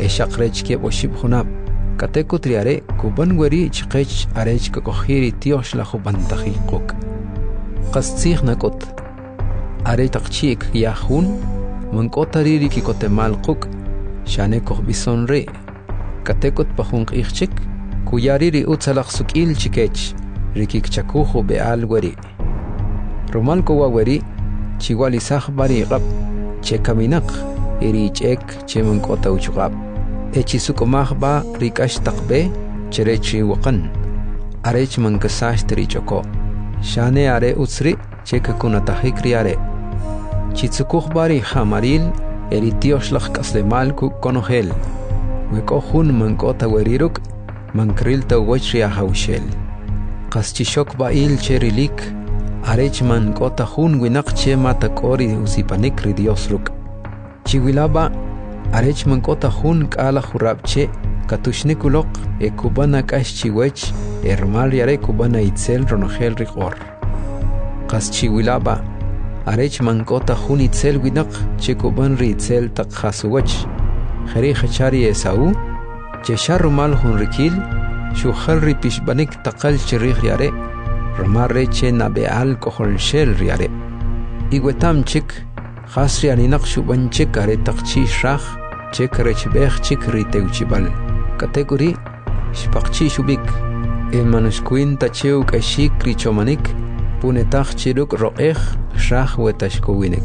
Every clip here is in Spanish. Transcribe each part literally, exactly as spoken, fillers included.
e shakrech ke boshib khunab kateko triare kuban wari chqech arech ka kokhiri tiosh la khuban taqiquk qastikh nakot are taqchik yahun manqotariri ki kotemal quk shane koh bisonre katekot pahun qixchik kuyariri utsalaq sukil chikech rikik chakujo beal wari romal ko wari chiwali sakhbari qab che kaminaq iri chek che manqota uchqab echisuk mahba rikash taqbe cherechi waqan arech mankasash trichoko shane are utsri cheka kunata hikriare chitsukukhbari khamaril eri tioshlakh kaslemal ku konohel weko hun mankota weriruk mankrilta wachria haushel qaschishok bail cherilik arech mankota hun winaq che mata kori usipanik ridiosruk chiwilaba arech mankota hun kala khurabche katushnikulok e kubana kashchiwech ermal yare kubana itzel ronogel riqor qaschiwilaba arech mankota hun itzel winaq che kuban ritzel taqhasuwech khari khachari esau che sharumal hun rikil shu khalri pishbanik taqal chirikh yare romare che nabeal kohol shel yare igwetam chik khasri aninaq shuban chik are taqchi shrakh che karech bekh chik riteuchibal kategori shpaqchi shubik e manuskuin tacheu kashik richomanik punetaq chiruk roqeh shrakh wetashkowinek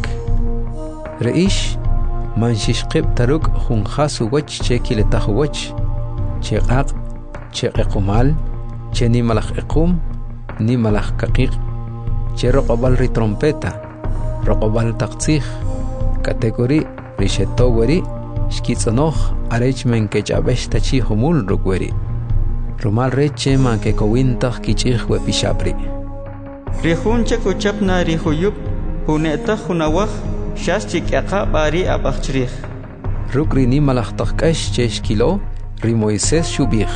reish manshishqib taruk khunxasu wach che kiletaq wach che qaq che qequmal che ni malakh equm ni malakh kaqiq che roqobal ri trompeta roqobal taqtsikh kategori rishetoweri shkitzonokh arech men kechabesh tachi humul rukweri rumal reche man ke kowintaq kichikh we pishapri rihunche kuchapna rihuyup puneta hunawakh shashchik yaqa bari abakhrikh rukri ni malakh taqkash cheshkilo ri Moisés shubikh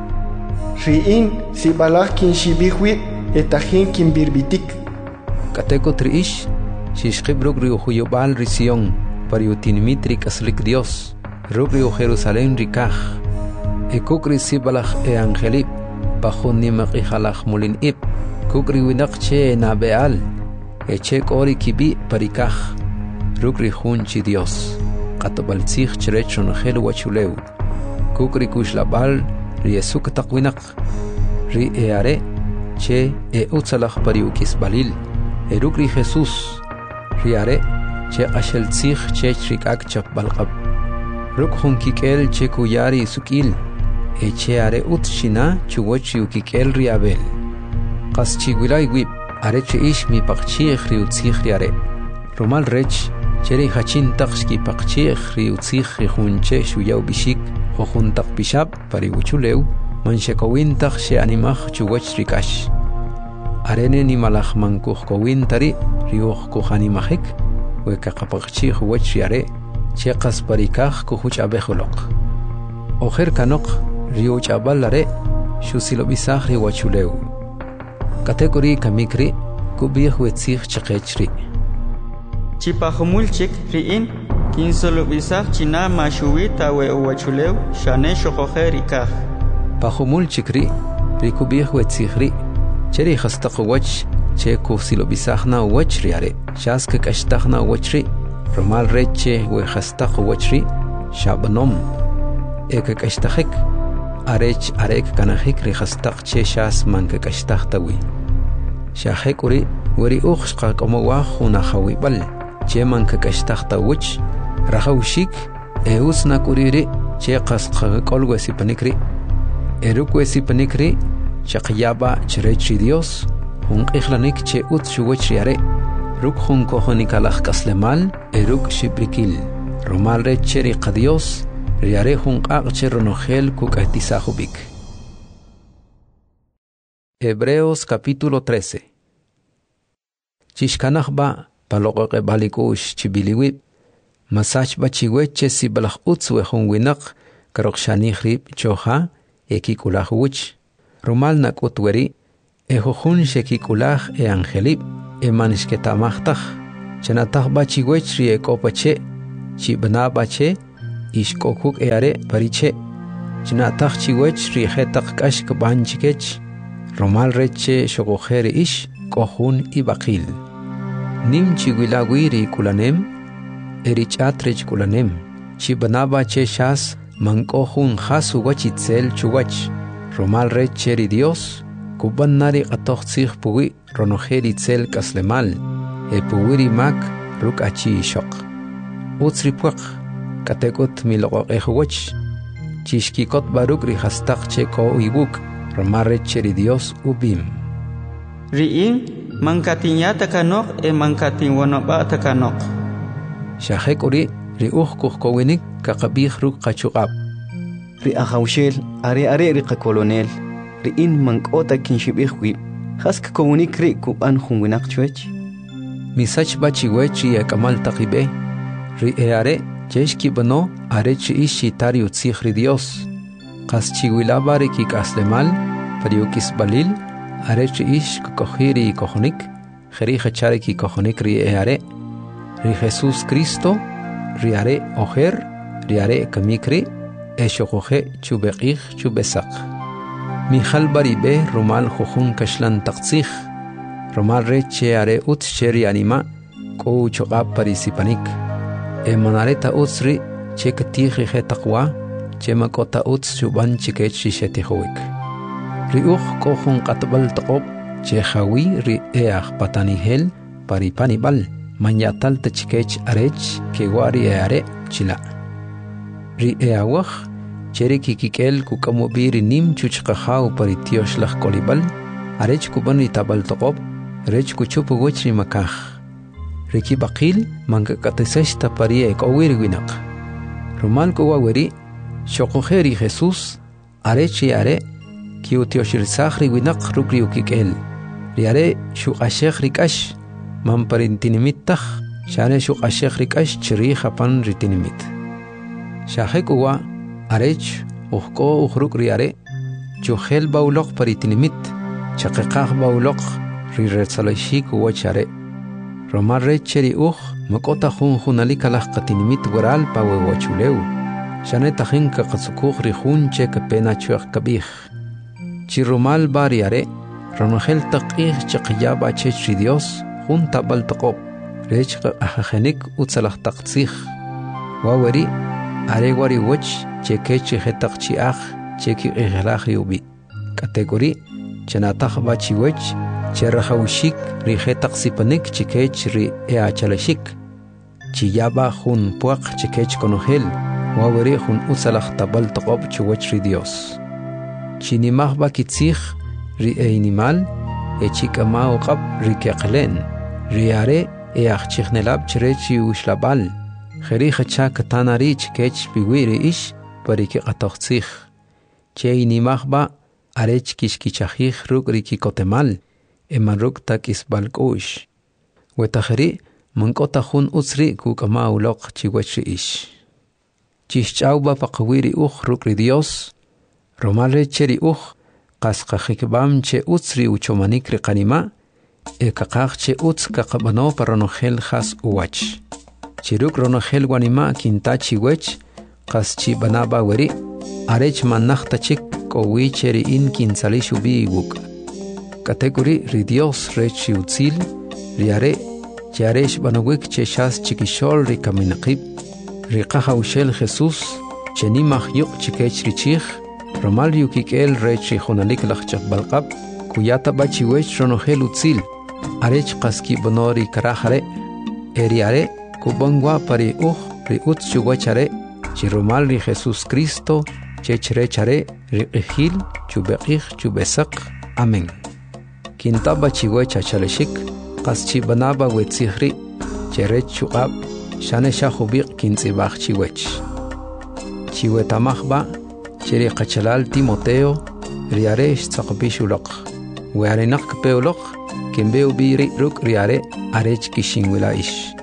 riin si balakh kin shibihwi etahin kin birbitik kateko triish shishqibruk ri huyubal rision pariutinmitri kaslik Dios rukri Jerusalén rikaj e kukri sibalach e angelip bajun nimaq ijalach mulin ip kukri winaq che nabeal e che kori kibi parikaj rukri junchi Dios qatabaltzij cherechon gel wachuleu kukri kushlabal ri esuk taqwinaq ri eare che e utsalach pariukis balil e rukri Jesús ri are che ashel tzikh che rikak chap balqab ruk hun kikel che kuyari sukil e che are utshina chuwach yukikel riabel qaschi wilay wib are che ish mi paqchi khri utzikh riare romal rech cheri hachin taqski paqchi khri utzikh hunche shuyaw bishik khun taq bishab pari uchuleu manshekowin taq she animach chuwach rikash arene ni malakh mankuh kowin tari riuh ku hanimahik we kaqapaqchi huwach yare che qasparikaj ku huch abejolok ojer kanok riuch abalare shusilo bisaj ri wachuleu kategori kamikri ku bih wetzich chqechri chipahumulchik riin kinsolo bisaj china mashuwita we wachuleu shane shoqojerikaj pahumulchik ri riku bih wetzihri cheri khastaq wach che kusilo bisajna wach riare shaska kashtakhna wachri romal reche we khastaq wachri shabnom ek kashtakhik arech arek kanahik ri khastaq che shas man kashtakhtawi shahek uri wari ukhshqa como wa khuna khawibal che man kashtakhta wach rahawshik e usna kuriri che qasqa kolwesi panikri erukwesi panikri chaqyaba chrechi Dios hun ikhlanik che ut shuwach riare ruk hun kohonikalach kaslemal eruk shibrikil romal recheri qadios riare hun qaqche ronogel kukatizahubik. Hebreos capítulo trece. Chishkanachba paloqe balikush chibiliwib masach bachiweche sibalach utzwe hun winaq karokshanihrib choha ekikulahuwich romal nakutweri ehojun shekikulaj e angelib e manishketamachtaj chenatach bachiwech ri ekopache chibna bache ishkokuk eare pariche chinatak chiwech rijetak kash kabanchikech romal reche shogojere ish kohun ibakil nim chigwilagwiri kulanem erichatrech kulanem chibanaba che shas mankohun hasu wachitzel chuwach romal reche ri Dios kubanari qatoxtzig puwi ronojeri tzel kaslemal e puwiri mak ruk achi shok utsripuak katekot miloqo ehuwach chishkikot baruk ri hastak che ko iguk romal reche ri Dios ubim riin mankatinya takanok e mankatin wonoba takanok shahek uri ri uj kuhkowinik kakabih ruk qachuqab ri ahawshel are are ri qakolonel ri in mankota kinshibih wi hask komunik ri kuban hunwinak chwech misach bachiwech ri kamal taqibe ri eare cheshki bano are chi ishi tari utzih ri Dios qaschi wilaba ri kikaslemal pariukis balil are chi ish kokhiri kohonik kheri khachari ki kohonik ri eare ri Jesus Cristo ri are oher ri are kamikri eshokoje chubeqih chubesak Mijal baribe romal jujun kashlan taqtzig romal reche are ut sheri anima ko choqab parisipanik e manareta utsri chekatigi he taqwa chema kota uts chuban chikech shishetihowik riuj kohun qatbal taqob che khawi ri eah patanihel paripanibal manyatal tchikech arech kewari are chila ri eawah cheri kikikel kukamobiri nim chuchqahaw paritiosh laj kolibal arech kubani tabal toqob rech kuchupu gochri makaj riki baqil manga katesesta parie kowir winaq romal kowaweri shoqojeri Jesus arech yare kiutioshir sahri winaq rukri ukikel riare shuqashekh rikash mamparintinimittah shane shuqashekh rikash chiri khapan ritinimit shahekuwa arech uxko uxruk riare chuhel baulok paritinimit chaqiqaq baulok ri retsalashik wachare romar recheri uj makota jun junalika laj qatinimit waral pawe wachuleu shane tajin ka qatsukuk ri jun che kapena chuaq kabij chi romal bariare ronogel taqih chaqiyaba chech ri Dios jun tabal taqob rech ahajenik utsalaj taqtzig waweri are wari wach chekechi hetaq chiaj cheki ihlaj yubi category chanataq bachi wach cherahawshik ri hetaq sipanik chekech ri eachalashik chiyaba jun puaq chekech konogel waweri jun utsalaj tabal taqob chuwach ri Dios chinimaj bakitzig ri einimal echikama uqab ri keqlen ri are eachchnelab chrechi ushlabal kheri khacha katanari chkech biwiri ish pariki qatoxtzig cheini mahba arech kishkichajij ruk riki kotemal emaruk takis balkush wetakhri mankota jun utsri kukama uloq chiwach ish chichauba paqwiri uj ruk ri Dios romale cheri uj qasqajikbam che utsri uchomanik ri qanima e kaqaq che utz kaqabano paronogel khas uwach chiruk ronogel wanima kintachi wech qaschi banaba weri arech manachta chik kowi cheri in kinsali shubi wuk category ri Dios rechi utzil riare charesh banowik che shas chikishol ri kaminaqib ri qahawshel Jesus cheni mahyuq chikech richich romal yukikel rechi khonalik lachchaq balqab kuyata bachi wech ronogel utzil arech qaski bonori karahare eriare kubangwa pari uj ri utz chuwachare chiromal ri Jesus Cristo chechre chare ri qihil chubeqih chubesaq amen kintaba chiwecha chaleshik qaschi banaba wetzihri cherech chuqab shane shahubiq kintzibaq chiwech chiwetamajba cheri qachalal Timoteo riare tsaqbishuloq wearenak peoloq kimbeu biri ruk riare arech kishinwila ish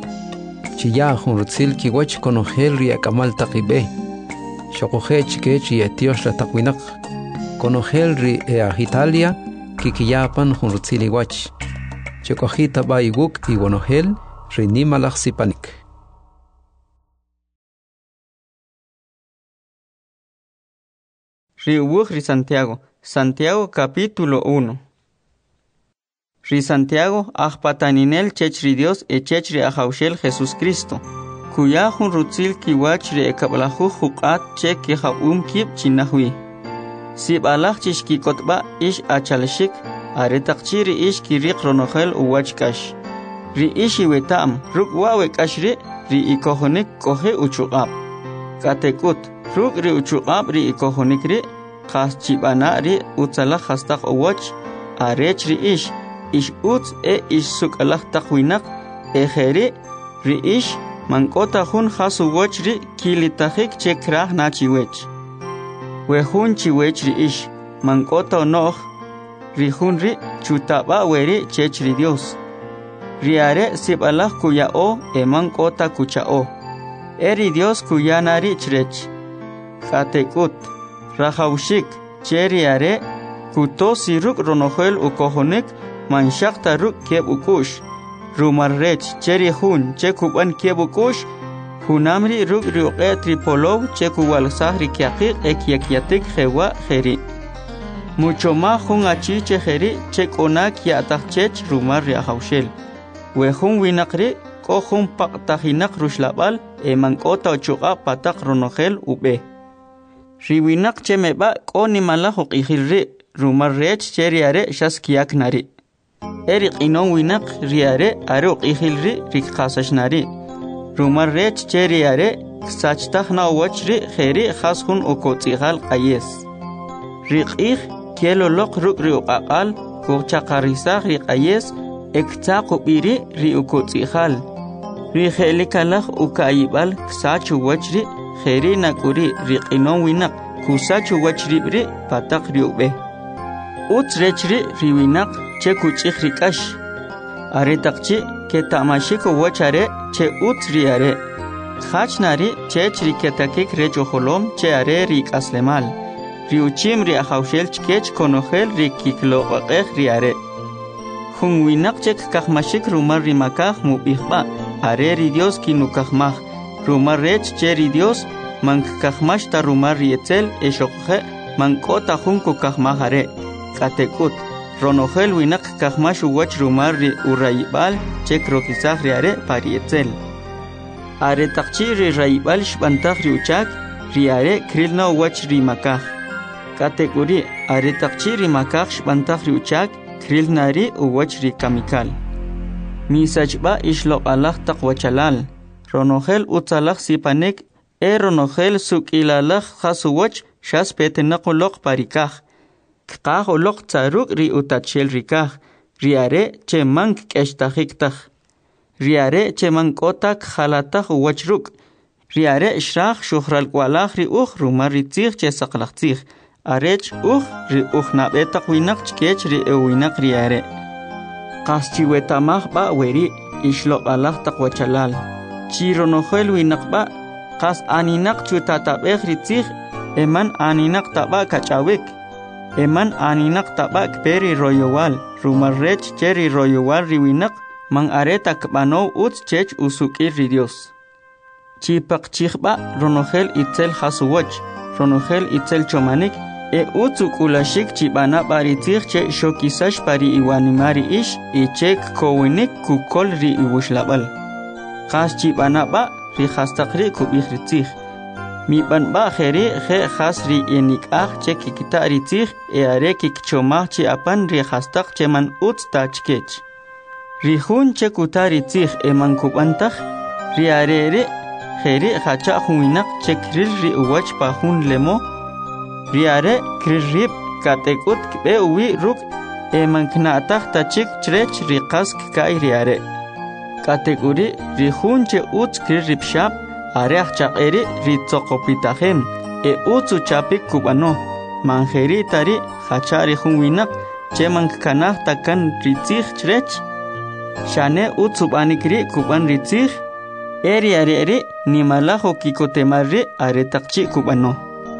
chiya jun rutzil kiwach konogel ria kamal taqibe shoqoje chikech ria tiosh la taqwinaq konogel ri ea Italia kikiyapan jun rutzil iwach chokojita ba iguk iwonogel ri nimalaj sipanik Ri uwuj ri Santiago. Santiago capítulo uno. Ri Santiago ajpataninel chech ri Dios e chech ri ajaushel Jesús Cristo. Kuya jun rutzil kiwach ri ekablahu juqat che ki jabum kib chinahwi. Sib alaj chish ki kotba ish achalshik are taqchi ri ish ki riq ronohel uwach kash. Ri ishi wetam ruk wawe kashri ri ikohonik kohe uchuqab. Katekut ruk ri uchuqab ri ikohonik ri khas chibana ri utsala khastaq uwach arech ri ish ish uts e ish suk alaj taqwinak e kheri ri ish mankota hun khasu wach ri kilitahik che krah na chiwech. We hun chiwech ri ish mankota noh ri hun ri chutaba weri chech ri Dios. Riare sib Allah kuya o e mankota kucha o. Eri Dios kuya nari chrech. Katekut rahaushik cheriare kuto siruk ronohel ukohonik manshakta ruk keb ukush. Rumarrech cheri hun che kuban kebukush hunamri ruk ruqe tripolov che kuwal sahri kiaqiq e kiakiatik hewa kheri mucho ma hun achi che kheri che kona kiatachech rumar ri haushel we hun winaqri ko hun paqtahinak rushlabal e mankota chuqa pataq ronohel ube riwinaq che meba ko ni mala huqihilri rumarrech cheri are shas kiak nari Eric inon winak riare aruq ihilri rik khasashnari rumar rech cheri are sachtakh na wachri kheri khas hun okotigal qayes riqih kielo loq ruk riqaqal kochaqarisa riqayes ekta qubiri ri okotigal ri khelikalakh ukaibal sachu wachri kheri nakuri riqinon winak kusachu wachri ri pataq riube utrechri riwinak che kuchikh rikash are taqchi ke tamashik wachare che utri are khachnari che chiriketakik rejo holom che are rik aslemal riuchim ri ahawshel chkech konohel rikiklo qeq ri are hun winak che kakhmashik rumar ri makah mubihba are ri Dios kinukahmah rumar rech che ri Dios man kakhmash ta rumar ri etel eshokhe man kota hun kukahmah are katekut Ronohel winak kahmashu wach rumar ri uraibal che krokisah ri are parietzel. Are taqchi ri raibal shbantah ri uchak ri are krilna wach ri makah. Kategori are taqchi ri makah shbantah ri uchak krilna ri wach ri kamikal. Misajba ishloq Allah taqwachalal. Ronohel utsalach sipanek e ronohel sukilalach khasu wach shas petenaqoloq parikah. Qaq oloq tsaruk ri utachel rikah riare che mank keshtahiktah riare che mankotak khalatak wachruk riare shraq shuhral kwalaq ri uj rumar ri tsikh che saqlaq tsikh arech uj ri uj nabetaq winaq chkech ri ewinaq riare qaschi wetamaj ba weri ishloq alaq taqwachalal chironohel winaq ba qas aninaq chutatabej ri tsikh eman aninaq taba kachawik Eman aninak tabak peri royowal, rumar rech cheri royowal riwinak, mang areta kbano uts chech usukir ridios. Chipak chichba ronohel itzel hasuwach, ronohel itzel chomanik, e utsuk ulashik chibana baritir che shokisash pari iwanimari ish, e chek kowinik kukol ri iwushlabal. Khas chibana ba ri khastakri kubihritzich. Mi ban ba kheri khe khas ri enik akh che kikita ritzich e are kikchomah che apan ri khastak che man uts tachkech. Ri hun che kuta ritzich e man kubantach ri are re kheri khacha huinak che kril ri uwach pa hun lemo ri are kririb katekut kbe uwi ruk e man knatach tachik chrech ri qask kai ri are. Katekuri ri hun che uts kririb shab Areach chaqeri ritzoqopitahem e utsu chapik kubano manjeri tari khachari hunwinak che mankanah takan ritzich chrech shane utsu banikri kuban ritzich eri are eri nimalajo kikotemarri are taqchi kubano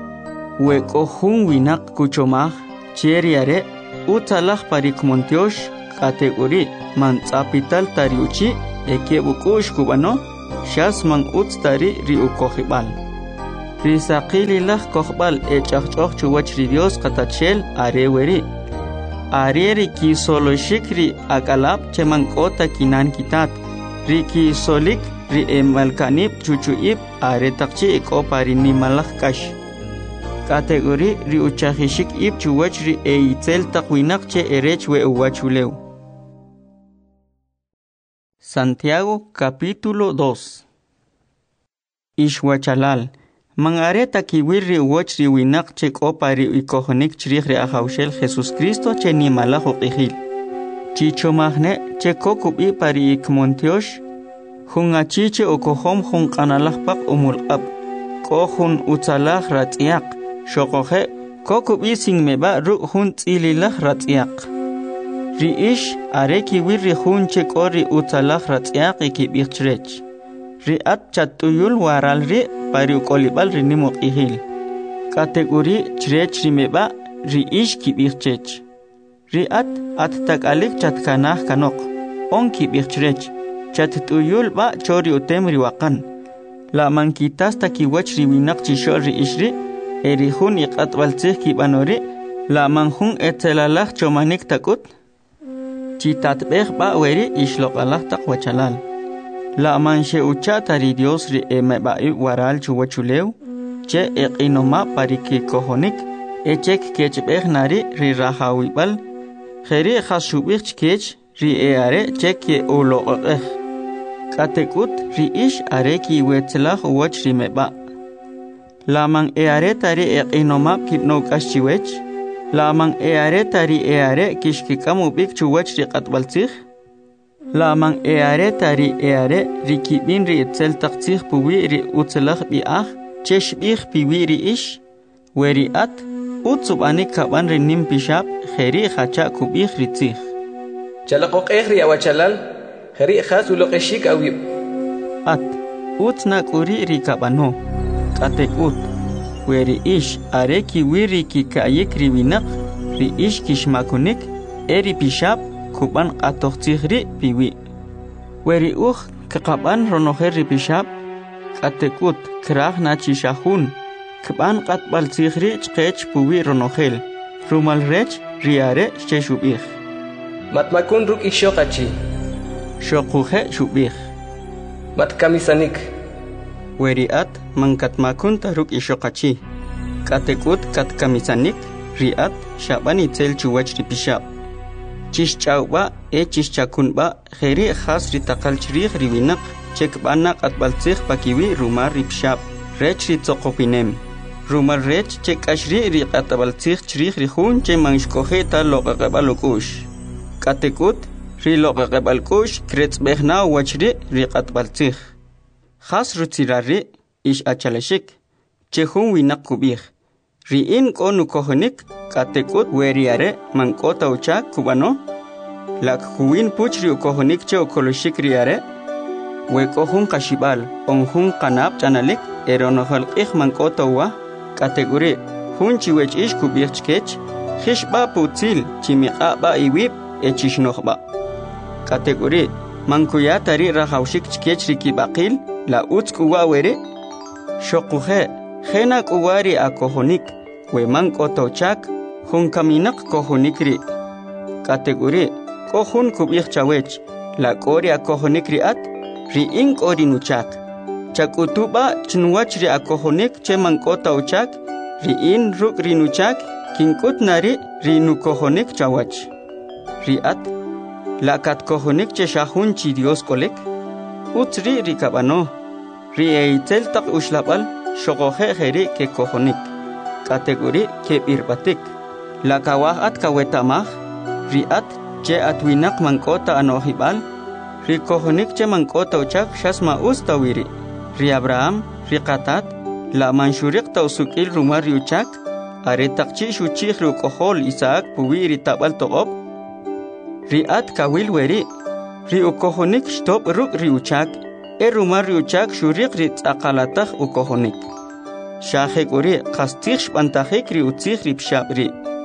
we ko hunwinak kuchomaj cheri are utsalaj parik montiosh kategori man tsapital tariuchi e kebukush kubano Shas man utstari ri ukohibal. risaqili laj kohbal echaqchoq chuwach ri Dios qatachel are weri are ri ki solo shikri akalap chemankota kinan kitat ri ki solik ri emalkanip chuchuip are taqchi ekopari ni malaj kash kategori ri uchajishik ip chuwach ri eitzel taqwinak che erech we uwachuleu. Santiago capítulo dos. Ishwachalal mangareta kiwirri uwach ri winak che kopari ikohonik chrij ri ajawshel Jesus Cristo che ni malaj uqijil chicho magne che kokubi pari ikmontiosh hun achiche okohom hun qanalajpaq umulqab kohun utsalaj ratziyaq shoqoje kokubi singmeba ru hun tzililaj ratziyaq riish are kiwirri hun che kori utsalaj ratziyaq ikibichrech riat chatuyul waral ri pari ukolibal ri nimuqihil kategori chrech rimeba riish kibichrech riat at takalik chatkanah kanok on kibichrech chatuyul ba chori utem riwaqan la mankitas takiwach riwinak chishol ri ishri erihun iqatbaltzih kibanori la manhun etzelalaj chomanik takut chitatbeh ba weri ishloqalaj taqwachalal la manche uchata ri Dios ri emebai waral chuwachuleu che eqinoma pariki kohonik echek kechbeh nari ri rahawibal kheri khashubich kech ri eare cheke uloqeh katekut ri ish are ki wetzlaj wach ri meba laman eare tari eqinoma kipno kaschiwech laman eare tari eare kishkikamu bik chuwach ri qatbaltzih laman eare tari eare ri kibin ri etzel taqtzih puwi ri utzlaj bi'aj cheshbih piwi ri ish weri at utzubani kaban ri nim pishab kheri khacha kubih ri tzih chalaqoq ehri awachalal kheri khas uloqeshik awib at utna kuri ri kabano katekut weri ish are ki wiri ki kayik ri winak ri ish kishmakunik eri pishab kuban qatoqtzihri piwi weri uj kaqaban ronoher ri pishab katekut kraj nachishahun kban qatbaltzihri chqech puwi ronohel rumal rech riare cheshubih matmakun ruk ishoqachi shoquje shubih matkamisanik weriat mankatmakun taruk ishoqachi katekut katkamisanik riat shabani tzel chuwach ri pishab chishchawba e chishchakunba kheri khas ri taqal chrij ri winak chekbana qatbaltzih pakiwi rumar ri pishab rech ri tsoqopinem rumar rech chekashri ri qatbaltzih chrij ri hun che manshkoje ta loqaqabalukush katekut ri loqaqabalkush kretzbehna wachri ri qatbaltzih khas rutzirari ish achalashik che hun winak kubih ri in konu kohonik katekut weriare mankota ucha kubano lak huwin puchri ukohonik che okoloshik riare we kohun kashibal onhun kanab chanalik eronohal ikh mankota wa kategori hun chiwech ish kubih chkech khishba putzil chimiqa ba iwib echishnohba kategori mankuya tari rahawshik chkech rikibaqil la utzkuwa were shoquje khena kuwari akohonik we mankota uchak hun kaminak kohonikri kategori kohun kubih chawech la kori akohonik riat ri in kori nuchak chakutuba chinwach ri akohonik che mankota uchak ri in ruk ri nuchak kinkut nari ri nukohonik chawach riat la kat kohonik che shahun chi Dios kolek utri ri kabano ri eitel taq ushlabal shoqoje kheri ke kohonik kategori ke birbatik la kawah at kawetamah riat che atwinak mankota anohibal ri kohonik che mankota uchak shasma ustawiri ri Abraham ri qatat la manshurik tawsukil rumar ri uchak are taqchi shuchih ru kohol Isaac puwi ri tabal toqob riat kawil weri ri ukohonik shtop ruk ri uchak e rumar ri uchak shurik ri tzaqalatah ukohonik shahek uri qastih shpantahik ri utzih ri pshabri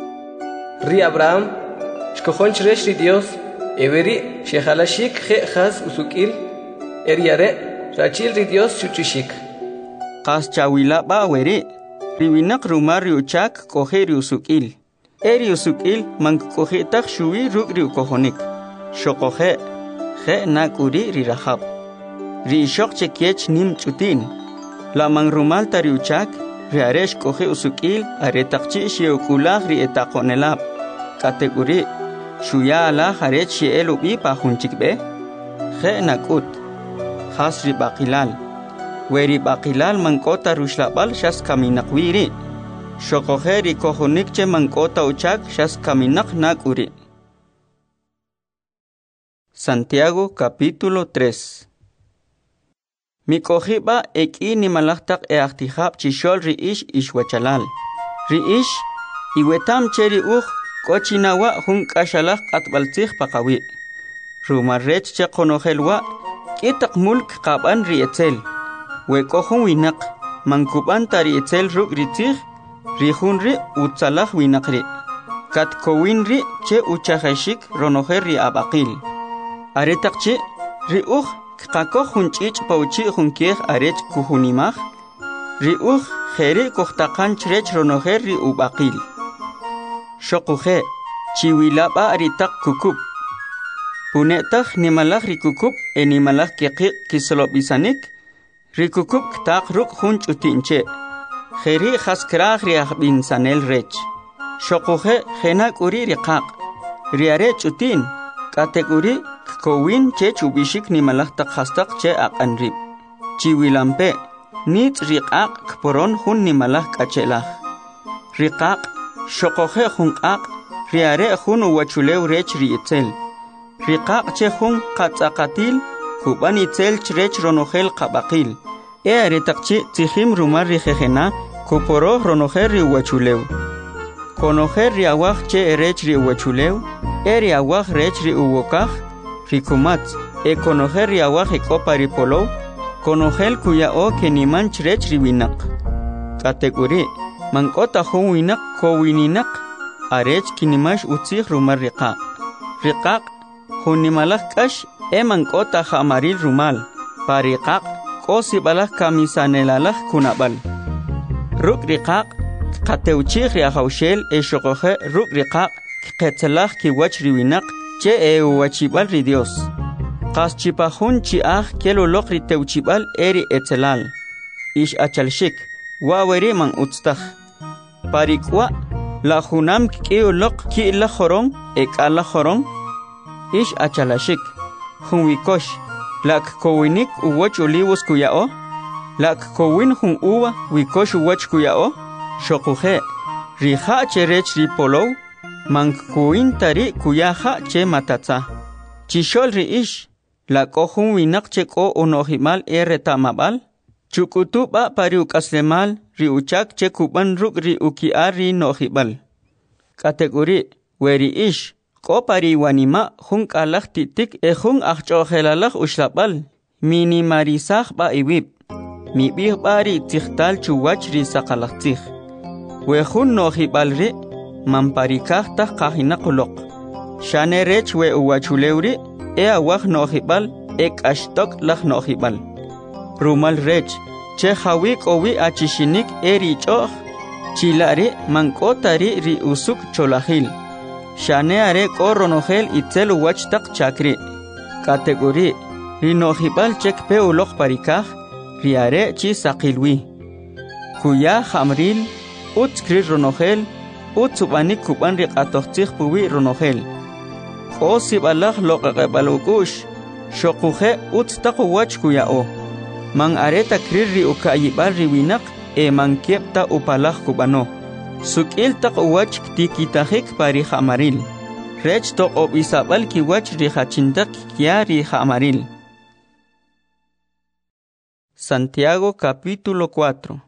ri Abraham shkohon chresh ri Dios everi shehalashik khe khas usukil eriare rachil ri Dios chuchishik Qas chawila ba weri. Riwinak rumar riuchak kohe riusukil. Eri usukil mang kohe tak shui ruk riukohonik. Shokohe. He nak uri rirahab. Riishok chekiech nim chutin. La mang rumal tariuchak. Riaresh kohe usukil aretakchi shiukulah rietakonelab. Kategori. Shuya ala harech shiel ubi pahunchikbe. He nakut. Hasri bakilal. Weri bakilal mangkota rushlabal shas kaminakwiri. Shokoheri kohonikche mangkota uchak shas kaminak nakuri. Santiago capítulo tres. Mikohiba eki ni malaktak e aktihab chishol riish ishwachalal. Riish iwetam cheri uj kochinawa hun kashalak atbaltih pakawi. Rumarrech che konohelwa kitak mulk kaban rietzel. Wekohun winak mankuban tari etzel ruk ritih rihunri utsalah winakri. Kat kowinri che uchahashik ronoher ri abakil. Aretakchi riuh kakoh hunchich pauchi hunkeh arech kuhunimah. Riuh kheri kohtakan chrech ronoher ri ubakil. Shokuhe chiwilaba aritak kukup. Punetah nimalah rikukup enimalah kekik kislobisanik. Rikukup ktak ruk hunch utinche. Kheri khaskrah riah bin sanel rech. Shokuhe henak uri riqaq. Riarech utin. Kategori kowin che chubishik ni malah tak khastak che aqanrib. Chiwilampe. Nit riqaq kporon hun ni malah kachelah. Riqaq. Shokuhe hunqaq. Riare hun wachulew rech rietzel. Riqaq che hun qatsaqatil. Kuban itzel chrech ronohel qabaqil. E aretakchi tihim rumar rijejena kuporo ronoher ri wachulew. Konoher ri awaj che erech ri wachulew. E ri awaj rech ri uwokaj. Rikumatz. E konoher ri awaj ekopa ri polow. Konohel kuya o keniman chrech ri winak. Kategori. Mankota hun winak ko wininak. Arech kinimash utzih rumar riqaq. Riqaq. Hunimalak kash. Eman kota hamaril rumal. Pariqaq. Kosi balah kamisanelalah kunabal. Ruk riqaq. Kateuchih riahaushel e shokohe ruk riqaq. Ketzelah kiwach riwinak. Che e uwachibal ri Dios. Qas chipahun chiah kelolok riteuchibal eri etzelal. Ish achalshik. Waweri man utstah. Parikwa. La hunam kiolok ki la jorong. Ek ala jorong. Ish achalashik. Hunwikosh, lak kowinik uwach olivos kuyao, lak kowin hun uwa wikosh uwach kuyao, shokuhe, riha che rech ripolow, mank kowin tari kuyaha che matatza. Chishol riish, lak ohun winak che ko onohimal e retamabal, chukutu ba pari ukaslemal, riuchak che kuban ruk riukiar ri nohibal. Kategori, weri ish. Ko pari wanima hun kalah titik e hun ahchohelalah ushlabal. Minimarisah ba iwib. Mibih bari tikhtal chuwach ri sakalahtih. We hun nohibal ri. Mamparikah tah kahina kulok. Shane rech we uwachulewri. E awah nohibal. Ek ashtok lah nohibal. Rumal rech. Che hawik owi achishinik eri choh. Chilari mankotari ri usuk cholahil. Shane are koronohel itzel uwachtak chakri. Kategori. Rinohibal chek pe ulok parikah. Riare chi sakilwi. Kuya hamril. Utskri ronohel. Utsubanik kuban riqatohtich puwi ronohel. Osib Allah loqaqabalukush. Shokuhe utstak uwach kuyao. Mang areta kriri ukayibal riwinak. E mang kiepta upalah kubano. Sukil tak uwach tikitahik pari hamaril. Rech to obisabal kiwach rihachintak kia rihamaril. Santiago capítulo cuatro.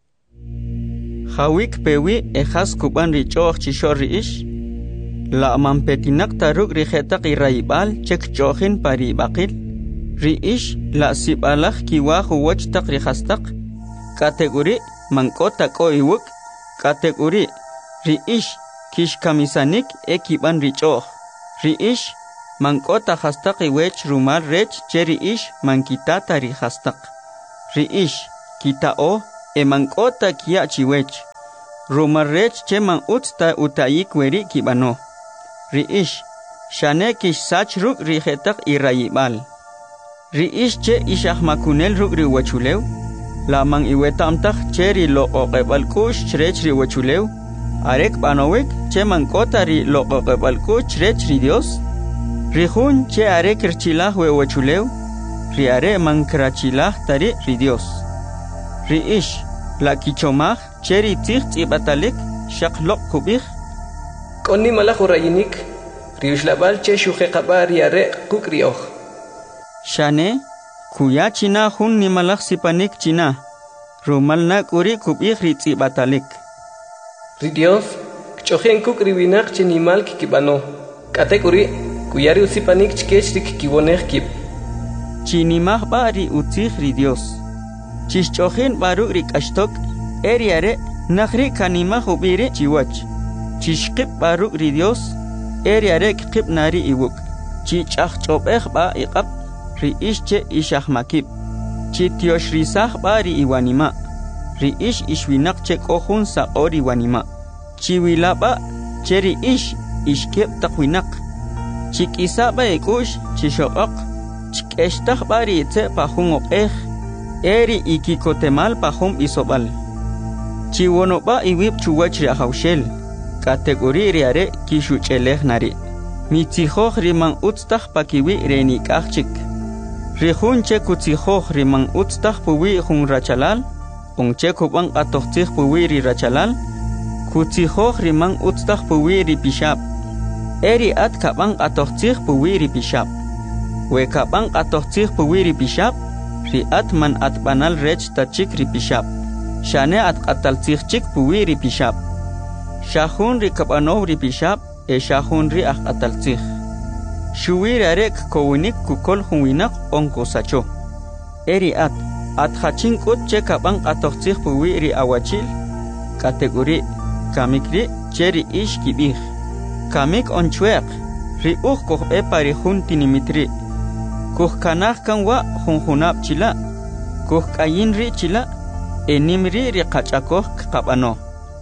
Hawik pewi ejas kuban richoch chishor riish. La mampetinak taruk rihetak iraibal chek chohin pari bakil. Riish la sibalah kiwah uwach tak rihastak. Kategori mangkota ko iwuk. Kategori riish kish kamisanik ekiban richoh. Riish mangkota hastak iwech rumal rech che riish mankitata ri hastak. Riish kitao emankota kia chiwech. Rumarrech che man utsta utayik weri kibano. Riish, shane kish sach ruk rijetak irayibal. Riish che ishah makunel ruk riwachulew. La man iwetamtak che ri loqoqebalkush chrech riwachulew. Arek banowek che man kota ri loqoqebalkush chrech ri Dios. Rihun che arek rchilah wewachulew. Ri are man krachilah tari ri Dios. Riish, la kichomah cheri tzig tzibatalik shaqloq kubih. Koni malach urayinik, riushlabal che shujeqabar yare kukrioh. Shane, kuya china hun ni malach sipanik china, rumalna kuri kubih ri tzibatalik. Ri Dios, kchojen kukri winak chinimal kikibano. Kate kuri, kuyari usipanik chkech ri kikiboneh kib. Chinimah ba ri utzig ri Dios. Chishchojen baru ri kashtok, eriare nakhri kanima hubiri chiwach. Chishqib baru ri Dios, eriare kqib nari iwuk. Chichach chobeh ba iqab, ri ishche ishah makib. Chitiosh risah ba ri iwanima. Ri ish ishwinak che kohun sa ori wanima. Chiwila ba, cheri ish ishkeb takwinak. Chikisa ba ikush, chishokok. Chikeshtah ba ri itse pahung okeh. Eri ikikotemal pahum isobal. Chiwonoba iwib chuwach ri ahawshel. Kategori riare kishucheleh nari. Mitzihoh riman utstah pakiwi renikachik. Rihun che kutzihoh riman utstah puwi hun rachalal. Ongche kubang atohtih puwi ri rachalal. Kutzihoh riman utstah puwi ri pishab. Eri at kabang atohtih puwi ri pishab. We kabang atohtih puwi ri pishab. Ri at man at banal rech tachik ri pishab. Shane at qatal chik puwi ri pishab. Shahun ri kabano ri pishab e shahun ri ak qatal chik. Shuwi rarek kowinik kukol huwinak onko sacho. Eri at at hachin kut che kabang atoh chik puwi ri awachil. Kategori kamik ri cheri ish kibih. Kamik onchweak ri uh koh e pari hun tinimitri. Kuh kanah kan wa hunhunab chila. Kuh kayin ri chila. Enimri ri qachakoh kabano.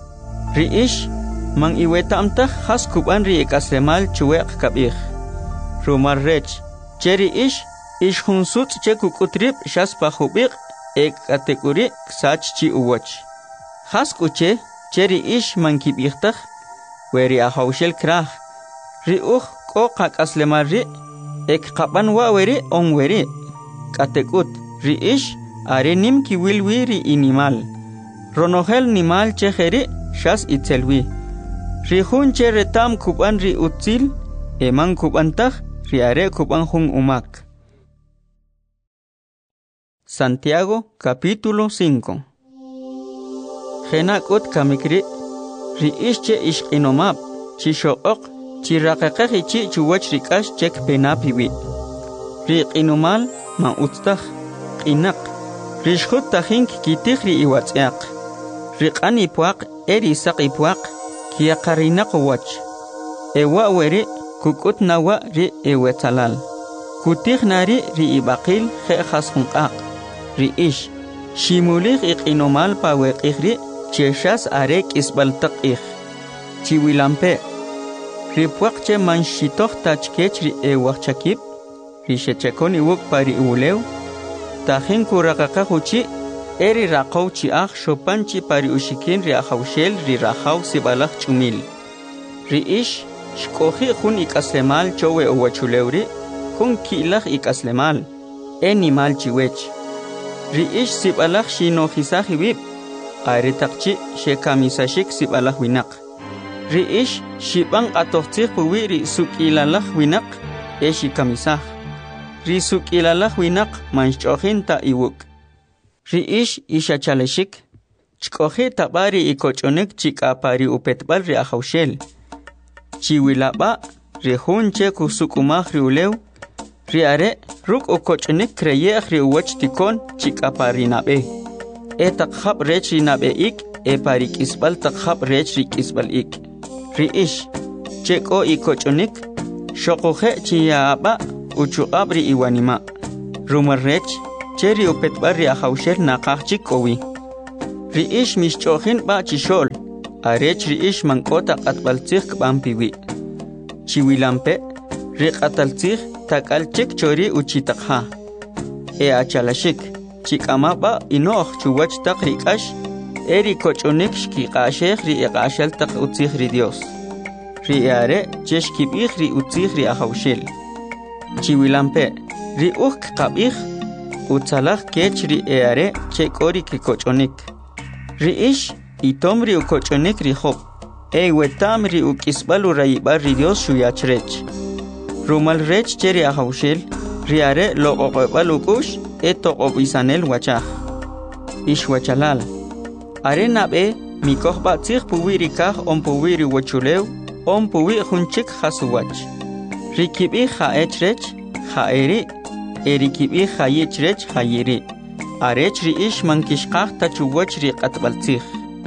Ri ish mang iwetamtah has kuban ri ekaslemal chuweq kabih. Rumarrech cheri ish ish hunsut che kukutrip shas pahubik ek kategori sach chi uwach. Has kuche cheri ish mang kibigtah weri ahawshel krah. Ri uh ko qakaslemal ri ek kaban wa weri on weri. Katekut ri ish are nim ki wilwi ri inimal. Ronohel nimal cheheri shas itselwi. Rihun che retam kuban ri utzil, eman kubantah ri are kuban hun umak. Santiago capítulo cinco. Genakot kamikri, ri ishche ishqinomab, chishook, chirakakhi chi chuwach rikash chek penapiwi. Ri qinomal ma utstah, qinak. Rishkhut tahink kitih ri iwatziak. Riqan ipuak eri sak ipuak kia karinak wach. Ewa weri kukut nawa ri ewetalal. Kutih nari ri ibaqil khe khas hunqaq. Ri ish shimulich iqinomal paweqih ri cheshas arek isbaltaq ih. Chiwilampe ri puak che manshitoh tachkech ri ewak chakib. Ri shechekon iwuk pari ulew. Tahin kurakakahuchi eri raqaw chi akh shopanchi pari ushikin ri ahawshel ri rahaw sibalakh chumil. Ri ish shkohi khun ikaslemal chowe owachulewri khun kilakh ikaslemal enimal chiwech. Ri ish sibalakh shinohisakh wib ari taqchi shekamisashik sibalakh winak. Ri ish shibang atohtsikh puwi ri sukilalakh winak e shikamisakh. Risuk ilalah winak manchohin ta iwuk. Ri ish isha chaleshik. Chkohi tabari ikochonek chika pari upetbal ri ahawshel. Chiwilaba ri hunche kusukumah ri ulew. Ri are ruk ukochonek kreyeh ri uwach tikon chika pari nabe. E takhab rech ri nabe ik e pari kisbal takhab rech ri kisbal ik. Ri ish cheko ikochonek shokohe chiyaaba uchu abri iwanima. Rumarrech cheri upetba ri ahawshel naqaqchi kowi. Ri ish mishchojin ba chishol. Arech ri ish mankota qatbaltzig kbampiwi. Chiwilampe ri qataltzig takalchik chori uchitaqha. E achalashik chikama ba inoh chuwach taq rikash. Eri kochonik shkiqashekh ri iqashel taq utzig ri Dios. Ri are cheshkibig ri utzig ri ahawshel. Chiwilampe ri uq qabig utzalaq kech ri eare chekori ki kochonik. Ri ish itom ri ukochonik ri hob. E wetam ri ukisbalu raibar ri Dios shuyachrech. Rumal rech cheri ahawshel ri are lo oqobal ukush e toqobisanel wachaj. Ish wachalal. Are nabe mikoh batzig puwiri kaj on puwiri wachulew on puwi hunchik hasuwach. Rikibi haechrech haeri erikibi hayechrech hayeri. Arech ri ish mankishqaq tachuwach ri qatbaltzig.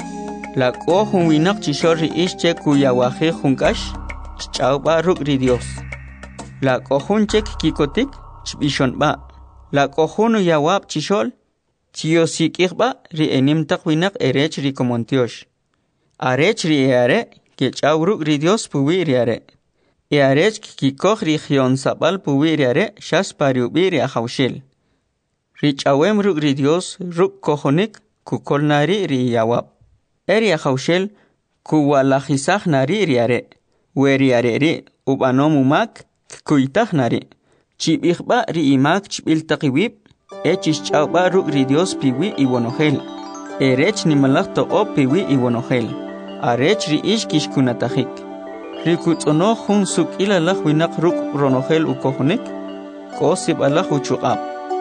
La ko hun winak chishor ri ish che kuyawaje hunkash chawba ruk ri Dios. La ko hunchek kikotik chbishonba. La ko hun yawab chishol chiyosikiqba ri enim taqwinak erech ri komontiosh. Arech ri eare ke chawruk ri Dios puwi ri are. Earech kikoj ri gion sabal puwi ri are shas pariubi ri ahawshel. Ri chawem ruk ri Dios ruk kojonik kukol nari ri yawab. Eri ahawshel kuwalajisaj nari ri are. Weri are ri ubanomu mak kuytaj nari. Chibijba ri imak chbil taqiwib. Echis chawba ruk ri Dios piwi iwonojel. Erech ni malaj to'o piwi iwonojel. Arech ri ish kishkunatajik. Ri kutzono jun suk ilalaj winak ruk ronojel ukojonik. Kosib alaj uchuqab.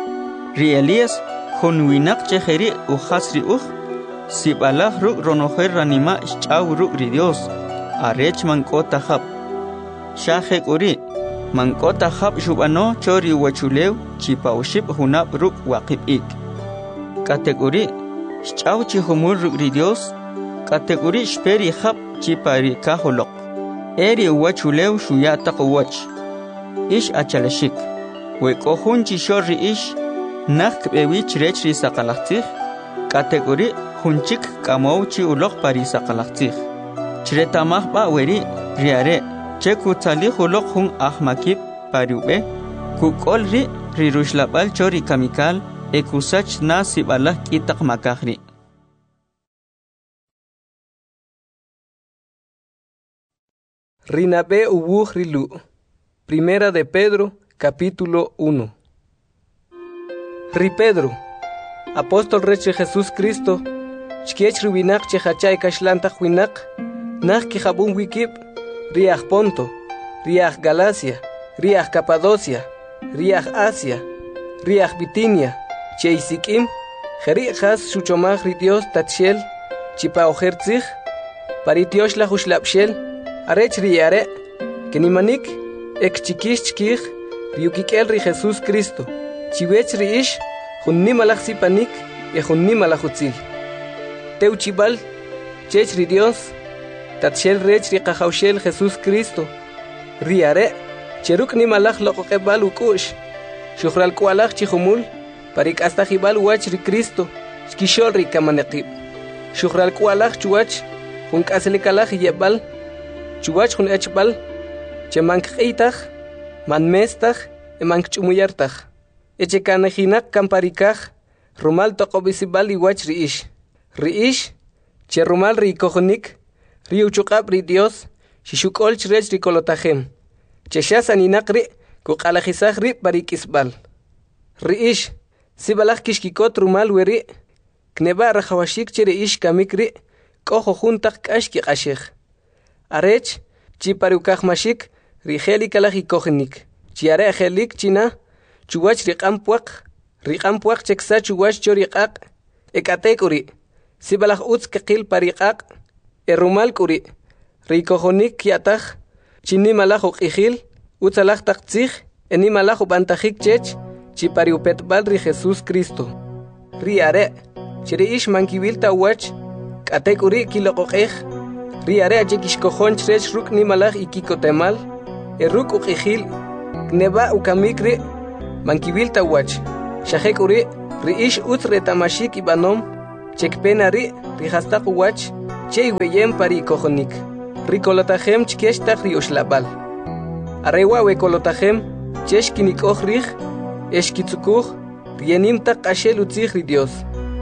Ri Elías jun winak chejeri ujas ri uj. Sib alaj ruk ronojel ranima chaw ruk ri Dios. Arech mankota jab. Shajek uri. Mankota jab shubano chori wachulew chipaushib hunab ruk waqibik. Kategori chaw chihumul ruk ri Dios. Kategori shperi jab chipari kaholok. Eri wachulew shuya taqwach. Ish achalashik. Wekohun chishor ri ish. Nak bewich rech ri saqalaqtig. Kategori hunchik kamow chi ulok pari saqalaqtig. Chretamaj ba weri riare. Cheku tali hulok hun ahmakib pariube. Kukol ri ri rushlabal chori kamikal. Ekusach na sibalah kitak makahri. Rinabe ubuj rilu. Primera de Pedro, capítulo uno. Ri Pedro, apóstol reche Jesús Cristo, chkiech riwinak chehachay kashlantaq winak, nak kijabun wikib, riaj Ponto, riaj Galacia, riaj Capadocia, riaj Asia, riaj Bitinia, cheisikim, jeri has shuchomaj ri Dios tatshel, chipaojertzig, paritiosh la hushlapshel, arech riare, kenimanik, ek chikish chkij, riukikel ri Jesús Cristo, chiwech ri ish, junni malach sipanik, e junni malachutzil. Teuchibal, chech ri Dios, tatshel rech ri qajawshel Jesús Cristo, riare, cheruk ni malach loqoqebal ukush, shukhral kualach chihumul, parik hasta jibal wach ri Cristo, shkishol ri kamanekib. Shukhral kualach chuwach, jun kaselikalach yebal, chuwach jun echbal, chemankeitaj, manmestaj, emankchumuyartaj. Echekanajinak kamparikaj, rumal toqobisibal iwach ri ish. Ri ish, che rumal ri kojonik, ri uchuqab ri Dios, shishukol chrech ri kolotajem. Che shasaninak ri, kuqalajisaj ri parikisbal. Ri ish, sibalaj kishkikot rumal weri, kneba rajawashik che ri ish kamik ri, kojo juntak kashki qashej. Arech, chi parukajmashik, ri helikalaj ikojenik. Chiare helik china, chuwach riqampuaq, riqampuaq cheksa chuwach choriqaq, ekatekuri, sibalaj utz keqil pariqaq, erumal kuri, rikojonik kiataj, chini malaj uqijil, utzalaj taqtzij, eni malaj ubantajik chech, chipariupetbal ri Jesús Cristo. Ri are, chiri ish mankibil tawach, katekuri kiloqoqej, ri are achekishkojon chrech ruk ni malaj ikikotemal, eruk uqijil, neba ukamikri, mankibil tawach, shajekuri, riish utz retamashik ibanom, chekpena ri, rihastaq wach, che weyem pari kojonik. Rikolotajem chkeshtaq rioshlabal. Arewa wekolotajem, cheshkinik ojrij, eshkitzukuj, rienim taq ashel utzij ri Dios.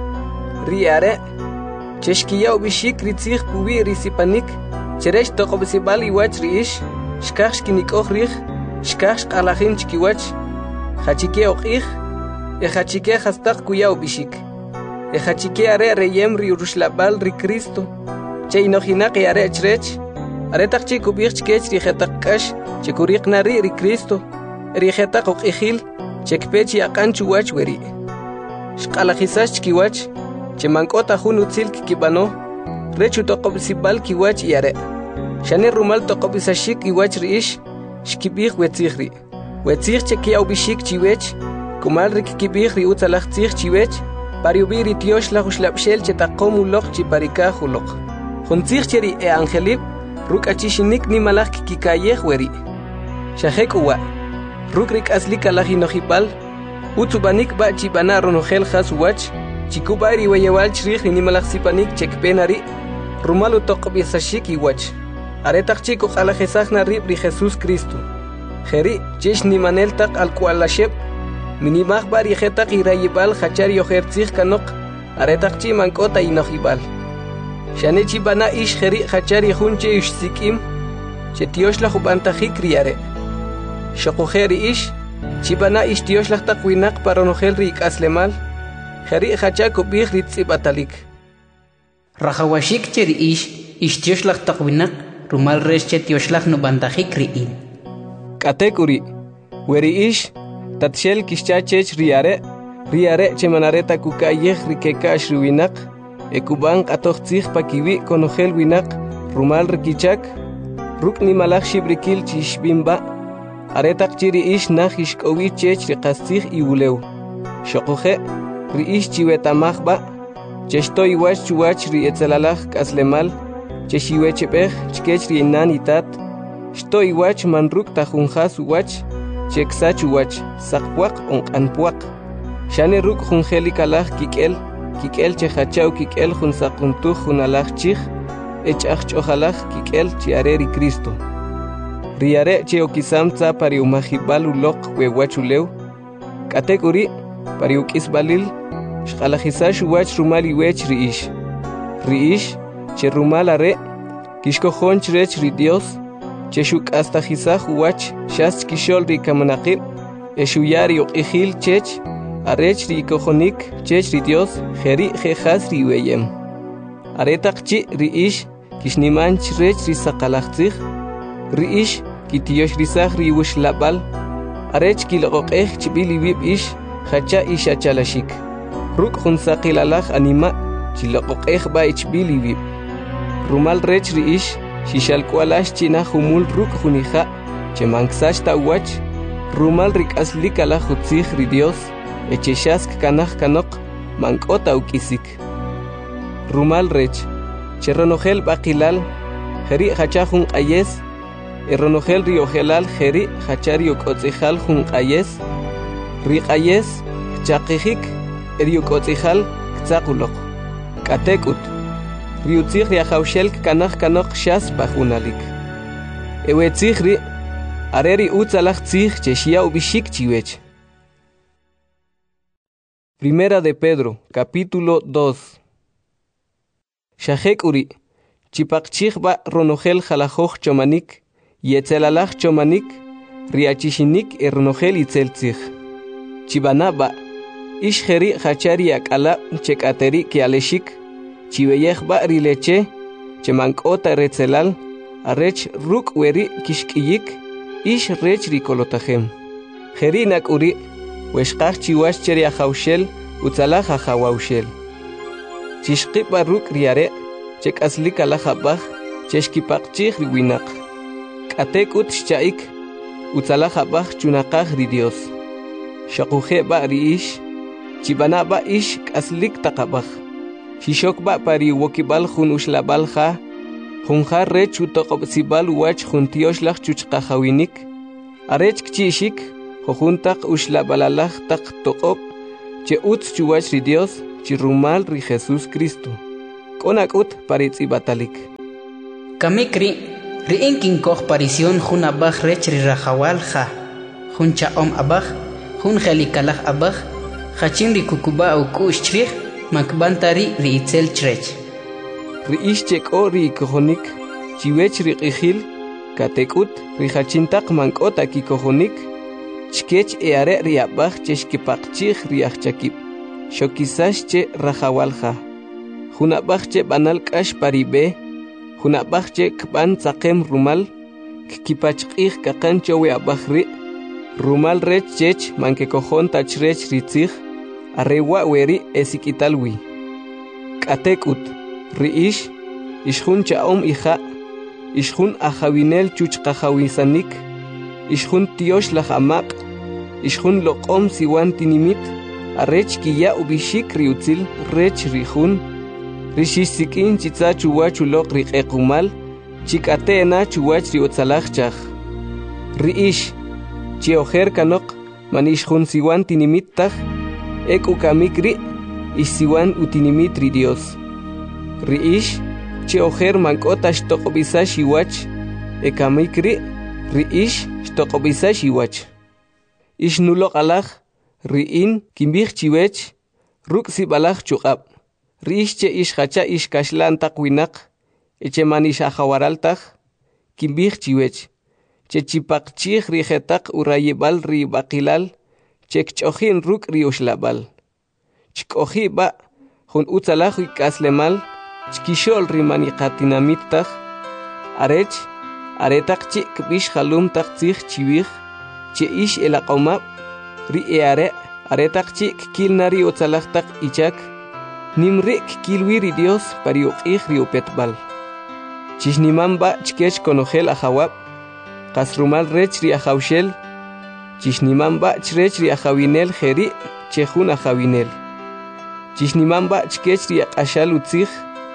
Riare, cheshkiyaw bishik ritzij puwi risipanik, cheresh toqobsibal iwach riish, shkaj shkinik ojrij, shkaj shqalajim chkiwach, hachike oqij, e hachike hastaq kuyaw bishik. E hachike are reyem ri urushlabal ri Cristo, che inojinaq are chrech, are taq che kubij chkech ri jetaq kash, che kuriq nari ri Cristo, ri jetaq oqijil, che kpech yaqan chuwach weri. Shqalajisash chkiwach, che mankota jun utzil kikibano, rechu toqobsibal kiwach yare. Shane rumal toqobisashik iwach riish, shkibij wetzijri. Wetzij che kiyaw bishik chiwech, kumal ri kikibij ri utzalaj tzij chiwech, pariubi ri tiosh la ushlabshel che taqom uloq chi parika uloq. Juntzij che ri e angelib, ruk achishinik ni malaj kikikayej weri. Shahek uwa, ruk rik aslik alaj inojibal, utzubanik ba chibana ronojel has uwach, chikubari weyewal chrij ni malaj sipanik chekpenari, rumalu toqobisashik iwach. Aretaq chico alajesajna rib ri Jesús Cristo. Jeri, chesh ni manel taq al kualasheb, minimaj bari jetaq irayibal hachar yojertzij kanok, aretaq chi mankota inojibal. Shane chibana ish jeri hachar yejunche ish sikim, che tioshla jubantajik riare. Shokujeri ish, chibana ish tioshla taq winak paronojel ri ikaslemal, jeri hachar kubij ritzibatalik. Rajawashik cheri ish, ish tioshla taq winak, rumal resche tioshla nubantajik riin. Katekuri, weri ish, tatshel kishchachech riare, riare chemanareta kukayej rikekash riwinak, ekuban atochtzij pakiwi konojel winak, rumal rikichak, ruk ni malaj shibrikil chishbimba, aretak chiri ish nah ishkowi chech riqastzij iwulew. Shokoje, ri ish chiwetamajba, cheshto iwach chuwach ri etzalalaj kaslemal, cheshiwechepej chkech ri inan itat, shto iwach manruk tajunjas uwach, cheksach uwach, sakpuak onqanpuak. Shane ruk junjeli kalaj kikel, kikel chehachaw kikel jun sakuntuj jun alaj chij, echaj chojalaj kikel chiare ri Cristo. Riare che okisam tza pari umajibal uloq wewachulew, katekuri pari ukisbalil, shqalajisash uwach rumal iwech riish. Riish, che rumal are, kishkojon chrech ri Dios, cheshuk hasta jisaj uwach, shas kishol ri kamanaqib, eshuyari oqijil chech, arech ri kojonik, chech ri Dios, jeri jejas ri weyem. Aretaq chi ri ish, kishniman chrech ri saqalajtzij, ri ish, kitiosh ri saj ri wushlabal, arech kiloqej chibili wib ish, hacha ish achalashik. Ruk jun saqilalaj anima, chiloqej ba ichbili wib. Rumal rech ri ish, shishalkualash china humul ruk junija, chemanxash ta uwach, rumal rik aslik ala jutzij ri Dios, echeshask kanaj kanok, mankota ukisik. Rumal rech, cheronojel baqilal, jeri hachajun ayes, eronojel riojelal jeri hachari okotzijal jun ayes, rik ayes, chaqijik, eriokotzijal, ktzaqulok, katekut. Riutzij riajawshel kanaj kanok shas bajunalik. Ewetzij ri, areri utzalaj tzij cheshiaw bishik chiwech. Primera de Pedro, capítulo dos. Shahek uri, chipaqchij ba ronojel jalajoj chomanik, yetzelalaj chomanik, riachishinik eronojel itzeltzij. Chibana ba, ish jeri hachari akala chekateri kialeshik, chiveyej ba rileche, chemankota retzelal, arech ruk weri kishkiyik, ish rech rikolotajem. Jeri nakuri, weshkaj chiwash cheri ajawshel, utzalaj ajawawshel. Chishqib ba ruk riare, chek aslik alajabaj, cheshkipaqchij riwinak. Katekut shchaik, utzalaj abaj chunaqaj ri Dios. Shakuje ba ri ish, chibana ba ish aslik taqabaj. Shishok ba pari wokibal jun ushlabal ja, jun ja rech utoqobsibal uwach jun tioshlaj chuchqajawinik, arech kchishik, jojuntaq ushlabalalaj taq toqob, che utz chuwach ri Dios chi rumal ri Jesús Cristo konakut paritz ibatalik kamikri ri inkin koh parisión jun abaj rech ri rajawal ja jun chaom abaj jun khalikalaj abaj khachin ri kukuba au kush chrij makbantari ri itzel chrech ri ishchek o ri kohonik chiwech ri qijil katekut ri khachintaq mankota ki kohonik chkech eare ri abaj cheshkipaqchij ri achchakib shokisash che rajawalja jun abaj che banal k'ax paribe jun abaj che kban tzaqem rumal kipachqij kaqan chowe abaj ri rumal rech chech manke kojon tachrech ri tzij arewa weri esikitalwi katekut ri ish ishjun chaom ija ishjun ajawinel chuchqajawisanik ishjun tiosh laj amaq ishjun loqom siwan tinimit arech kiya ubishik ri utzil rech ri jun rishisikin chitza chuwach uloq ri qequmal chikatena chuwach ri utzalaj chaj ri ish chi ojer kanoq man ishjun siwan tinimit taj ek ukamik ri ish siwan utinimit ri Dios ri ish chi ojer mankota shtoqobisa shiwach ekamik ri ri ish shtoqobisa shiwach ish nuloq alaj ri in kimbij chiwech ruk sibalaj chuqab ri ish che ish hacha ish kashlan taq winaq eche man ish ajawaral taj kimbij chiwech che chipaqchij ri jetaq urayibal ri baqilal che kch'ojin ruk ri uxlabal chk'oji ba jun utzalaj ik'aslemal chkixol ri maniqatinamit taj arech aretaq chi kbix jalum taq tzij chiwij che ish elaqomab ri eare aretaq chi kilna ri utzalaj taq ichak nimri kilwi ri Dios pari uqij ri upetbal chishniman ba chkech konojel ajawab qasrumal rech ri ajawshel chishniman ba chrech ri ajawinel jeri chejun ajawinel chishniman ba chkech ri aqashal utzij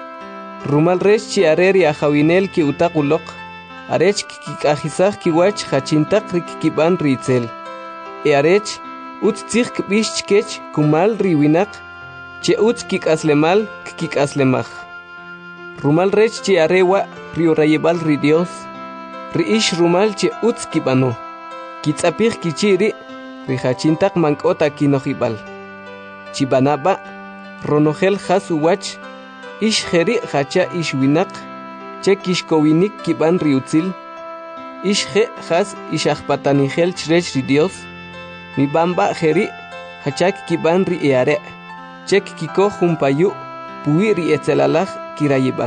rumal rech chi areri ajawinel ki utaquloq arech kikajisaj kiwach jachintaq ri kikiban ri itzel e arech utz tzij kbix chkech kumal ri winaq che utz kik'aslemal kik'aslemaj rumal rech chi arewa ri urayibal ri Dios ri ish rumal che utz kibano kitzapij kichiri ri jachintaq mank'ota kinojibal chibanaba ronojel jas uwach ish jeri jacha ish winaq che kishkowinik kiban ri utzil ish je jas ish ajpatanijel chrech ri Dios mi bamba jeri hachak kiban ri eare chek kiko jumpayu puwi ri etzelalaj kirayibal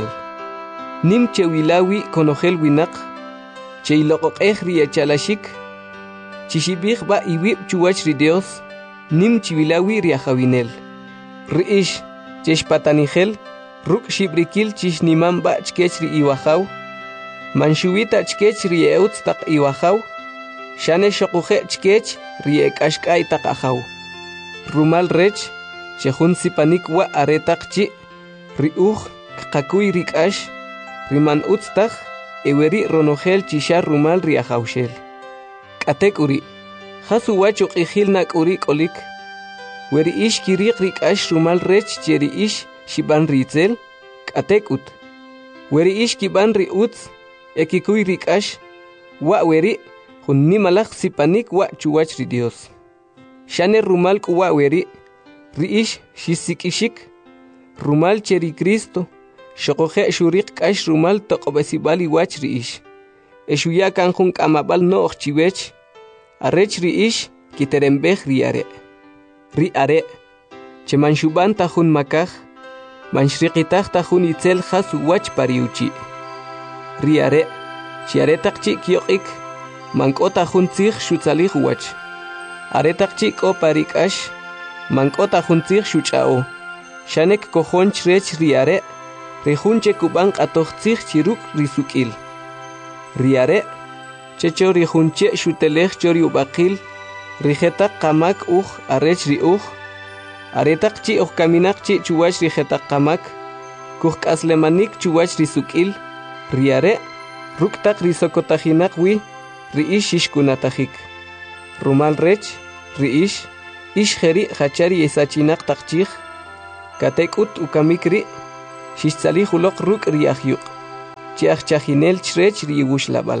nim che wilawi konojel winaq che iloqoqej ri echalashik chishibij ba iwib chuwach ri Dios nim chiwilawi ri ajawinel ri ish cheshpatanijel ruk shibrikil chishniman ba chkech ri iwajaw manshuwita chkech ri eutz taq iwajaw shane shoquje chkech ri ek'axk'ay taq ajaw rumal rech chejun sipanik wa aretaq chi ri uj kqakuy ri k'ax ri man utz taj eweri ronojel chisha rumal ri ajawshel k'atek uri jas uwach uq'ijil nak'uri k'olik weri ish kiriq ri k'ax rumal rech che ri ish shiban ri itzel k'atek ut weri ish kiban ri utz ekikuy ri k'ax wa weri jun nimalaj sipanik wa chuwach ri Dios shane rumal k'uwa weri ri ish shisik'ixik rumal che ri Cristo shoqoje shuriq k'ax rumal toq'obesibal iwach ri ish exuya kan jun k'amab'al no'j chiwech arech ri ish kiterembej ri are ri are che manshuban ta jun makaj manshriqitaj ta jun itzel jas uwach pariuchi ri are chi aretaq chi kyoq'ik mank'ota jun tzij xutzalij uwach aretaq chi k'o pari k'ax mank'ota jun tzij xuch'a'o shanek kojon chrech ri are ri jun che kub'an q'atoj tzij chiruk ri suk'il ri are checho ri jun che xutelej cho ri ub'aqil ri jetaq qamak uj arech ri uj aretaq chi uj kaminaq chi chuwach ri jetaq qamak kuj k'aslemanik chuwach ri suk'il ri are ruktaq ri sokotajinaq wi ri ish xixkunatajik rumal rech ri ish ish kheri khachari esachinaq taqchij katekut ukamikri shishtzali huloq ruk riahyuq chiaj chajinel chrech riwushlabal.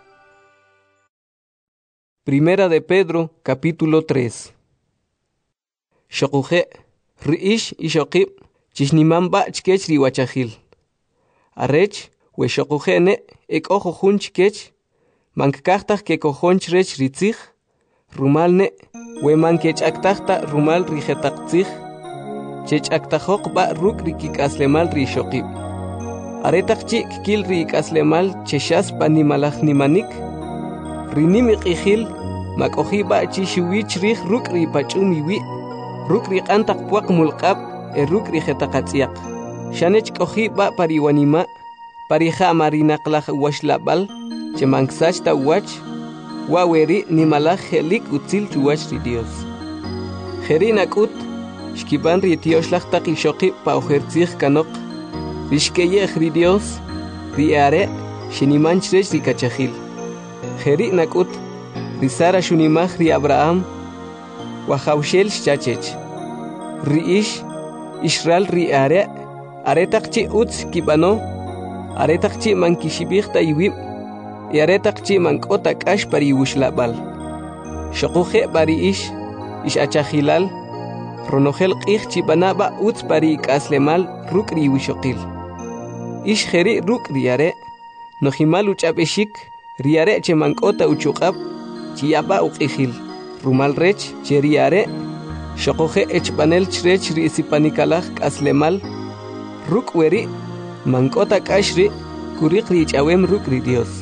Primera de Pedro capítulo tres. Shokuje riish ishokib chishnimamba chkech riwachajil arech we shokujene ek ojo jun chkech mankajtaj ke kojon chrech ritzij rumalne we mankech aktajta rumal rijetaqtzij chech aktajoq ba ruk rikikaslemal rishokib aretaqchi kil rikaslemal cheshas panimalaj nimanik rinimi qijil makoji ba chishuwich rij ruk ripachumi ruk riqantaq puaq mulqab e ruk rijetaqatsiaq shanech koji ba pariwanima parija marinaqlaj washlabal chemansach ta wach waweri nimalaj helik utzil chuwach ri Dios jerinakut shkiban ri tioslaj taqishoqi pa ojertzij kanok rishkeye ri Dios riare shinimanchrech rikachajil jerinakut risara shunimaj ri Abraham wajawshel shchachech riish Israel riare aretaqchi utz kibano aretaqchi mankishibijta iwib yaretaqchi mank'ota k'ax pariwushlabal shoquje bariish ish achajilal ronojel q'ij chibanaba utz parik'aslemal ruk' riwishoqil ish jeri ruk' riare nojimal uch'ab'exik riare che mank'ota uchuq'ab chiyaba uq'ijil rumal rech che riare shoquje echbanel chrech ri'sipanikalaj k'aslemal ruk' weri mank'ota k'ax ri kuriq rich'awem ruk' ri Dios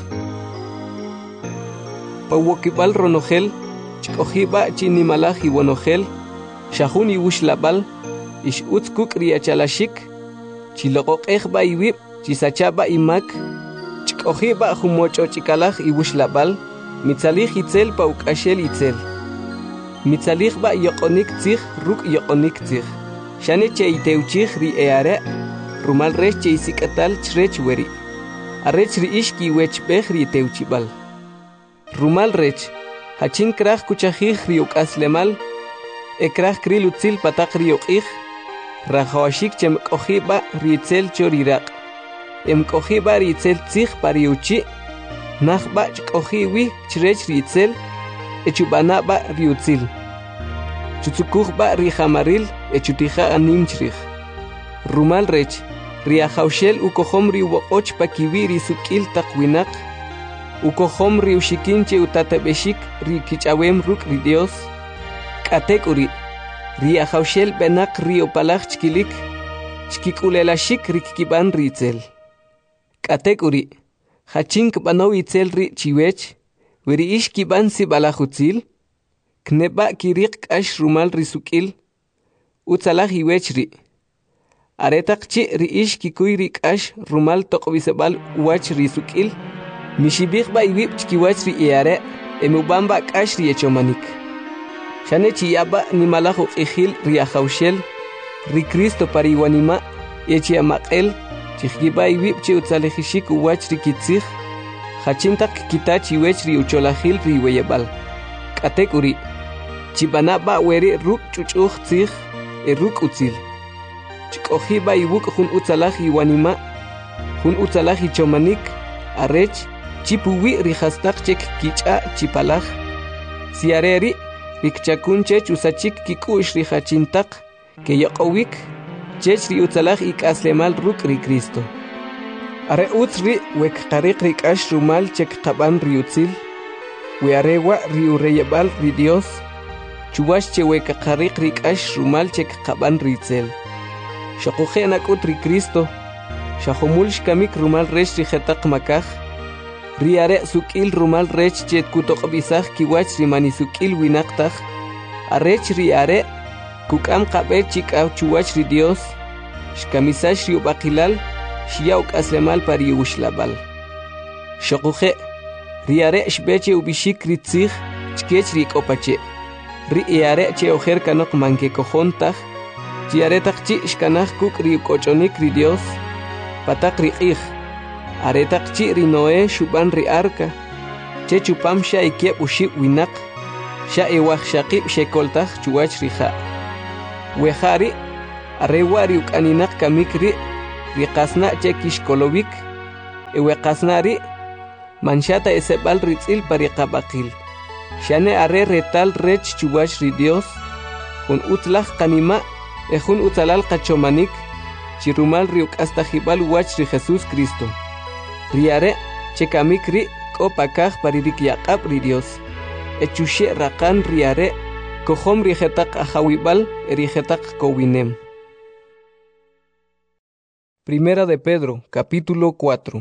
pawokibal ronojel ch'kojiba chinimalaj iwonojel xajun iwuxlabal ix utz kuk' riachalashik chiloqoq'ejba iwib chisachaba imak ch'kojiba jumoch'och'ikalaj iwuxlabal mitzalij itzel pa uk'axel itzel mitzalijba yoqonik tzij ruk' yoqonik tzij xane che itewchij ri eare rumal rech che isik'atal chrech weri arech ri'ix kiwechb'ej ri tewchibal rumal rech hachin kraj kuchajij ri uk'aslemal ekraj kril utzil pataq ri uq'ij rajawashik chemk'ojiba ri itzel cho riraq' emk'ojiba ri itzel tzij pariuchi najba ch'k'ojiwi chrech ri itzel echub'anaba ri utzil chutzukujba ri jamaril echutija anim chrij rumal rech ri ajawxel ukojom ri woq'och pakiwi ri suk'il taq winaq ukojom ri uxikin che utatab'exik ri kich'awem ruk' ri Dios k'atek'uri ri ajawxel b'enaq ri opalaj chkilik chkik'ulelaxik ri kikib'an ri itzel k'atek'uri jachin kb'anow itzel ri chiwech weri ix kib'an sib'alaj utzil kneba' kiriq k'ax rumal ri suk'il utzalaj iwech ri aretaqchi ri ix kikuy ri k'ax rumal toq'b'isab'al wach ri suk'il mixib'ijba iwib' chkiwach ri iare emub'anba k'ax ri echomanik xane chiyaba nimalaj uq'ijil ri ajawxel ri Cristo pariwanima echiamaq'el chijyiba iwib' che utzalejixik uwach ri kitzij jachintaq kitach iwech ri ucholajil ri weyab'al k'atek'uri chib'anaba weri ruk' ch'uch'uj tzij e ruk' utzil ch'k'ojiba iwuk' jun utzalaj iwanima jun utzalaj ichomanik arech chipuwi ri jastaq chek kich'a chipalaj siareri rikchakun chech usachik kik'u'x ri jachintaq ke yoq'owik chech ri utzalaj ik'aslemal ruk' ri Cristo are utz ri wek qariq ri k'ax rumal chek qab'an ri utzil we arewa ri ureyab'al ri Dios chuwax che wek qariq ri k'ax rumal chek qab'an ri itzel xoquje nak'ut ri Cristo xajomul xkamik rumal rech ri jetaq makaj ri are suk'il rumal rech che kutoq'b'isaj kiwach ri manisuk'il winaqtaj arech ri are kuk'am qab'e chik'aw chuwach ri Dios xkamisax ri ub'aqilal xiyaw k'aslemal pariwuxlab'al xoquje ri are xb'e che ub'ixik ri tzij chkech ri k'opache' ri iare che ojer kanok mankekojon taj chi aretaq chi xkanaj kuk' ri uk'och'onik ri Dios pataq ri q'ij aretaq chi ri Noé xub'an ri arca che chupam xa ikieb' uxib' winaq sha ewaj shaqib shekoltaj chuwach rija wejari arewari ukaninak kamikri riqasna chekish kolovik eweqasnari manchata esebal ritzil pariqabaqil shane are retal rech chuwach ri Dios jun utlaj kanima e jun utalal qachomanik chirumal riuk hasta jibal wach ri Jesús Cristo riare chekamikri kopakaj paririk yaqab ri Dios echushe raqan riare kohom rijetaq ajawibal erijetaq kowinem. Primera de Pedro, capítulo cuatro.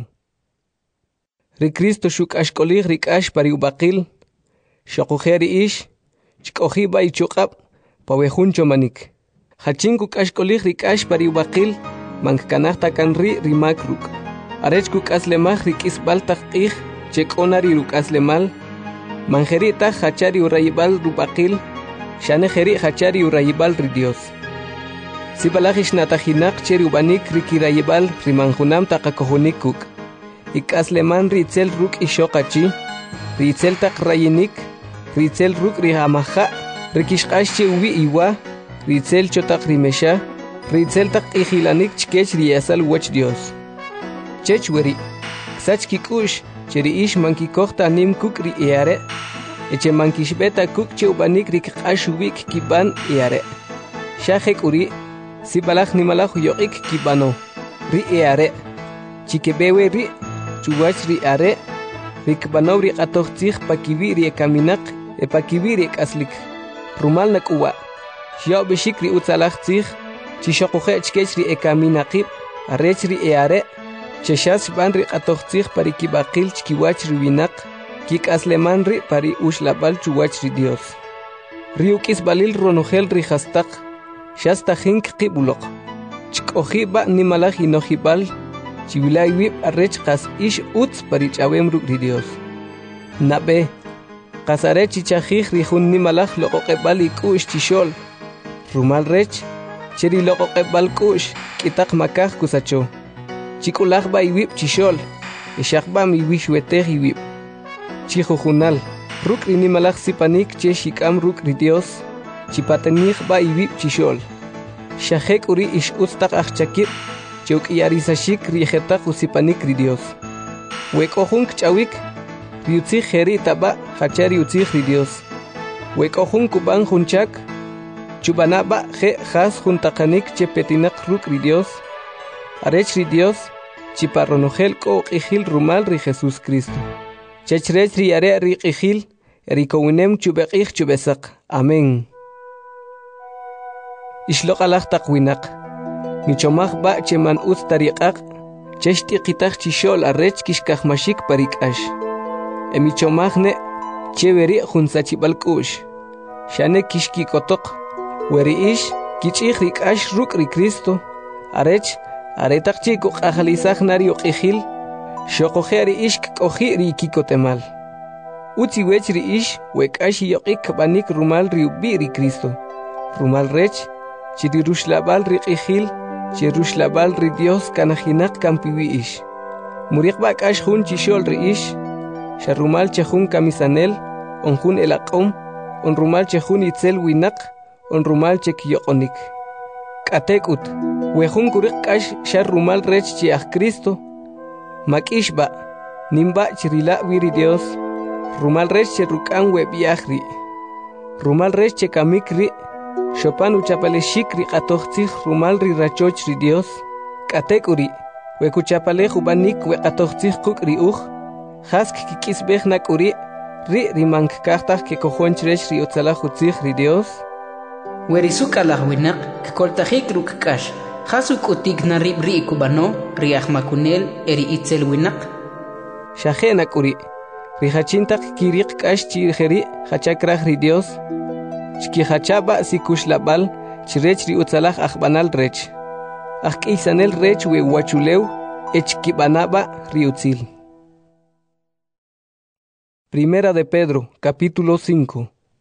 Ri Cristo shuk ashkolig rikash pariubaqil shokujeri ish chkojiba ichuqab pawejun chomanik hachinku ashkolig rikash pariubaqil mankanahta kanri rimakruk arechku aslemaj rikisbal taqij chekonari ruk aslemal manjerita hachari urayibal rubaqil shanejeri hachari urayibal ri Dios sibalajish natajinak cheri ubanik rikirayibal rimanjunam taqakojunikuk ikasleman ritzel ruk ishoqachi ritzel taq rayinik ritzel ruk rihamaja rikishqashche uwi iwa ritzel chotaq rimesha ritzel taq ijilanik chkech riyasal wach Dios chech weri sach kikush cheri ish mankikojta nim kuk ri eare eche mankishbeta kuk che ubanik rikqashubik kiban eare shajek uri sibalaj nimalaj yoqik kibano ri eare chikebewe ri chuwach ri are rikbanow ri qatoqtzij pakibi ri kaminak e pakibi ri kaslik rumal nakuwa xiaw bishik ri utzalaj tzij chishoquje chkech ri ekaminaqib arech ri eare cheshas ban ri qatoqtzij parikibaqil chkiwach ri winaq kikasleman ri pari ushlabal chuwach ri Dios ri ukisbalil ronojel ri hastaq shasta jink qibuloq chkojiba nimalaj inojibal chivilay wib arrech qas ish utz parichawem ruk ri Dios nabe qasare chichajij rijun nimalaj loqoqebal ikush chishol rumal rech cheri loqoqebal kush kitaq makaj kusacho chikulaj ba iwib chishol eshaqba mi wishwetej iwib chijujunal ruk ri nimalaj sipanik che shikam ruk ri Dios chipatenij ba iwib chishol shajek uri ish utz taq ajchakib Chuk yarisashik rijetaq usipanik ri Dios. Wekojun kchawik riutzij jeri taba hachari utzij ri Dios. Wekojun kuban junchak chubanaba je has juntaqanik chepetinak ruk ri Dios. Arech ri Dios chiparronojel ko qijil rumal ri Jesús Cristo. Chechrech ri are ri qijil erikowinem chubeqij chubesaq. Amén. Ishloqalaj taqwinaq. Michomaj ba cheman utz tariqaq cheshti qitaq chishol arrech kishkajmashik parikash e michomaj ne cheveri junsachibal kush shane kishkikotoq weri ish kichij rikash ruk ri Cristo arech aretaq chiko qajalisaj nari uqijil shoqojeri ish k'oji ri kikotemal utzi wech ri ish wekash yoqik banik rumal ri ubi ri Cristo rumal rech chiri rushlabal ri qijil Jerusalem ri Dios kanajinak kampiwi ish. Muriq bakash jun chishol ri ish. Sharumal chejun kamisanel, on jun elaqom, on rumal chejun itzel winak, on rumal chekyoqonik. Katekut, wejun kuriq kash sharumal rech chiach Cristo. Makishba, nimba chirila wiri Dios. Rumal rech cherukan webiachri. Rumal rech chekamikri. Chopan uchapaleshik ri qatoqtzij rumal ri rachoch ri Dios katek uri wekuchapalej ubanik weqatoqtzij quk ri uj jask kikisbej nak uri ri rimank kajtaj ke kojonchresh ri utzalaj utzij ri Dios werisuka lajwinaq koltajik ruk kash jasuk utik na rib ri kubano ri ahmakunel eri itzel winaq shajenak uri ri hachintak kiriq kash chirjeri hachakraj ri Dios Chkihachaba sikushlabal chirech ri utzalaj ajbanal rech. Ajkisanel rech we wachuleu echkibanaba riutzil. Primera de Pedro, capítulo cinco.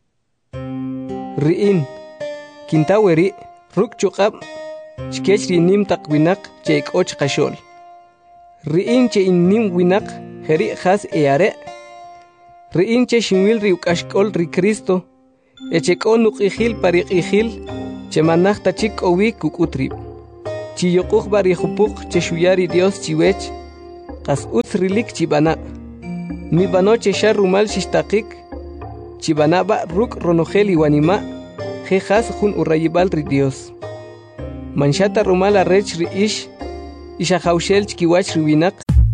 Riin kintaweri ruk chuqab chkech ri nim taqwinak cheik och qashol. Riin che in nim winak heri khas eare. Riin che shimwil ri ukashkol ri Cristo echek'o nuq'ijil pariq'ijil chemanajta chik owi kukutrib chiyoquj barijupuq chexuyari Dios chiwech qas utz rilik chibana mi banoche xa rumal xixtaqik chibana ba ruk ronojel iwanima jejas jun urayibal ri Dios manchata rumal arrech ri ish ishajaushel chkiwach riwinak.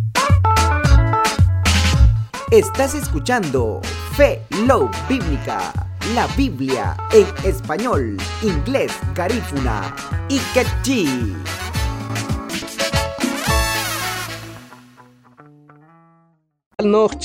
Estás escuchando Fe Love Bíblica, la Biblia en español, inglés, garífuna y quechí. No